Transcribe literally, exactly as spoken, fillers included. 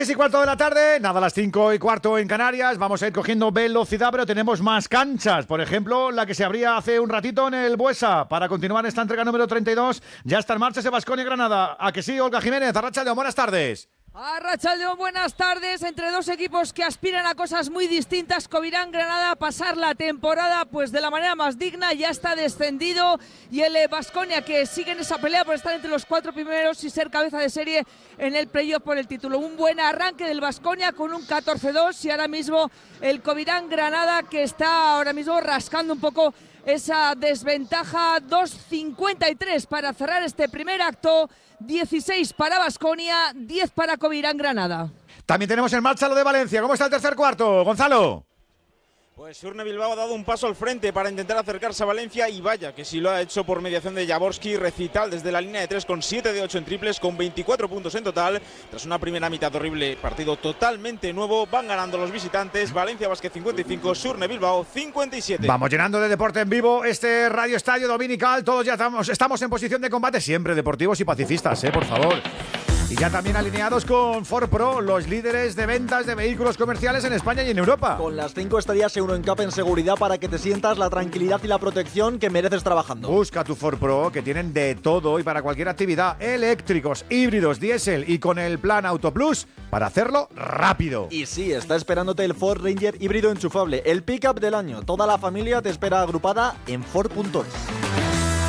seis y cuarto de la tarde, nada, a las cinco y cuarto en Canarias. Vamos a ir cogiendo velocidad, pero tenemos más canchas. Por ejemplo, la que se abría hace un ratito en el Buesa. Para continuar esta entrega número treinta y dos, ya está en marcha ese Baskonia Granada. ¿A que sí, Olga Jiménez? Arratsaldeon, buenas tardes. Arratsaldeon, buenas tardes. Entre dos equipos que aspiran a cosas muy distintas, Covirán Granada a pasar la temporada pues de la manera más digna, ya está descendido, y el Baskonia que sigue en esa pelea por estar entre los cuatro primeros y ser cabeza de serie en el playoff por el título. Un buen arranque del Baskonia con un catorce dos, y ahora mismo el Covirán Granada que está ahora mismo rascando un poco esa desventaja. Dos cincuenta y tres para cerrar este primer acto. dieciséis para Baskonia, diez para Covirán Granada. También tenemos en marcha lo de Valencia. ¿Cómo está el tercer cuarto, Gonzalo? Pues Surne Bilbao ha dado un paso al frente para intentar acercarse a Valencia, y vaya que sí lo ha hecho por mediación de Jaworski. Recital desde la línea de tres con siete de ocho en triples, con veinticuatro puntos en total. Tras una primera mitad horrible, partido totalmente nuevo, van ganando los visitantes. Valencia Basket cincuenta y cinco, Surne Bilbao cincuenta y siete. Vamos llenando de deporte en vivo este Radio Estadio Dominical. Todos ya estamos, estamos en posición de combate, siempre deportivos y pacifistas, eh, por favor. Y ya también alineados con Ford Pro, los líderes de ventas de vehículos comerciales en España y en Europa. Con las cinco estrellas Euroncap en seguridad para que te sientas la tranquilidad y la protección que mereces trabajando. Busca tu Ford Pro, que tienen de todo y para cualquier actividad. Eléctricos, híbridos, diésel y con el plan Auto Plus para hacerlo rápido. Y sí, está esperándote el Ford Ranger híbrido enchufable, el pick-up del año. Toda la familia te espera agrupada en Ford punto es.